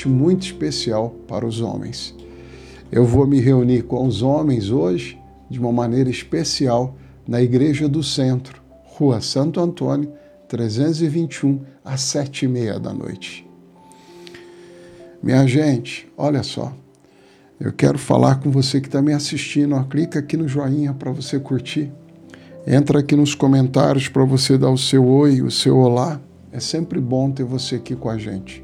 convite muito especial para os homens. Eu vou me reunir com os homens hoje, de uma maneira especial, na Igreja do Centro, Rua Santo Antônio, 321, às 7h30 da noite. Minha gente, olha só, eu quero falar com você que está me assistindo. Ó, clica aqui no joinha para você curtir. Entra aqui nos comentários para você dar o seu oi, o seu olá. É sempre bom ter você aqui com a gente.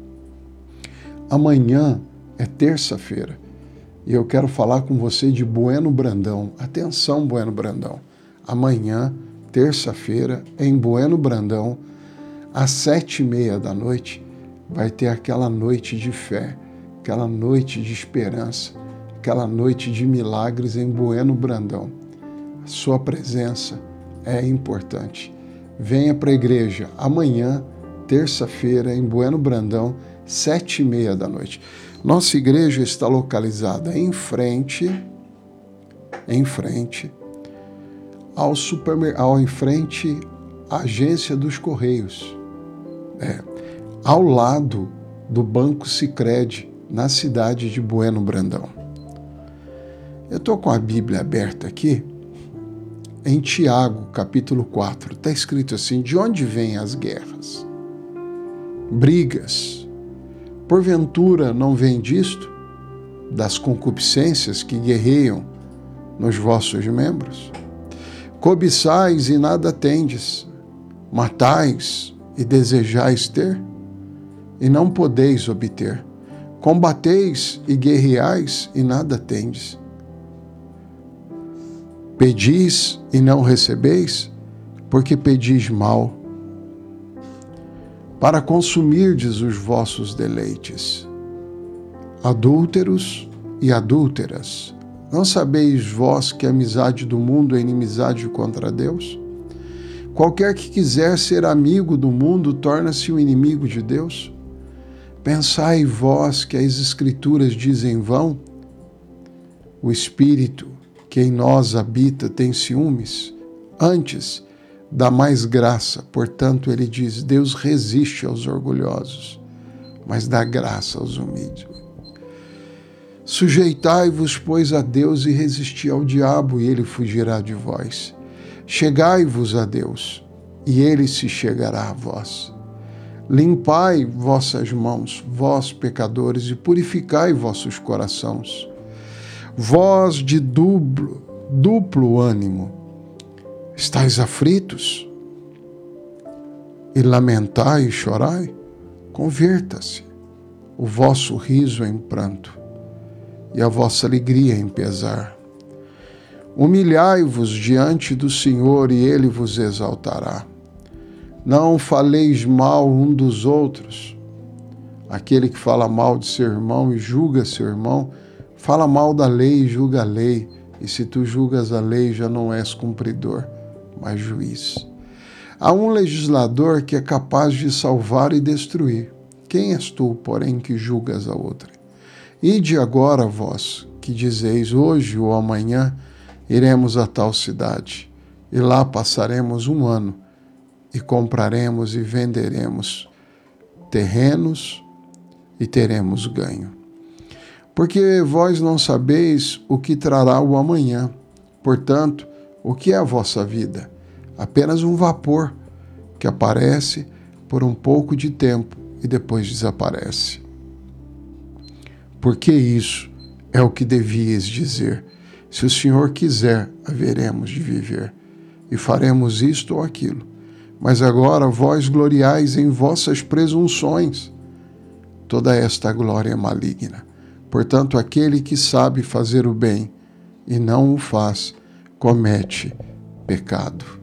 Amanhã é terça-feira e eu quero falar com você de Bueno Brandão. Atenção, Bueno Brandão. Amanhã, terça-feira, em Bueno Brandão, às 7h30 da noite, vai ter aquela noite de fé, aquela noite de esperança, aquela noite de milagres em Bueno Brandão. A sua presença é importante. Venha para a igreja amanhã, terça-feira, em Bueno Brandão, 7h30 da noite. Nossa igreja está localizada em frente à agência dos Correios, ao lado do Banco Sicredi, na cidade de Bueno Brandão. Eu estou com a Bíblia aberta aqui, em Tiago, capítulo 4, está escrito assim: de onde vêm as guerras? Brigas. Porventura não vem disto? Das concupiscências que guerreiam nos vossos membros? Cobiçais e nada tendes, matais e desejais ter, e não podeis obter. Combateis e guerreais e nada tendes. Pedis e não recebeis, porque pedis mal, para consumirdes os vossos deleites. Adúlteros e adúlteras, não sabeis vós que a amizade do mundo é inimizade contra Deus? Qualquer que quiser ser amigo do mundo torna-se um inimigo de Deus. Pensai vós que as Escrituras dizem vão? O Espírito que em nós habita tem ciúmes? Antes, dá mais graça. Portanto, ele diz: Deus resiste aos orgulhosos, mas dá graça aos humildes. Sujeitai-vos, pois, a Deus e resisti ao diabo, e ele fugirá de vós. Chegai-vos a Deus, e ele se chegará a vós. Limpai vossas mãos, vós pecadores, e purificai vossos corações. Vós de duplo ânimo, estáis aflitos? E lamentai e chorai? Converta-se o vosso riso em pranto, e a vossa alegria em pesar. Humilhai-vos diante do Senhor, e ele vos exaltará. Não faleis mal um dos outros. Aquele que fala mal de seu irmão e julga seu irmão, fala mal da lei e julga a lei. E se tu julgas a lei, já não és cumpridor, mas juiz. Há um legislador que é capaz de salvar e destruir. Quem és tu, porém, que julgas a outra? Ide agora vós, que dizeis: hoje ou amanhã iremos a tal cidade, e lá passaremos um ano, e compraremos e venderemos terrenos e teremos ganho. Porque vós não sabeis o que trará o amanhã. Portanto, o que é a vossa vida? Apenas um vapor que aparece por um pouco de tempo e depois desaparece. Porque isso é o que devíeis dizer: se o Senhor quiser, haveremos de viver, e faremos isto ou aquilo. Mas agora vós gloriais em vossas presunções. Toda esta glória é maligna. Portanto, aquele que sabe fazer o bem e não o faz, comete pecado.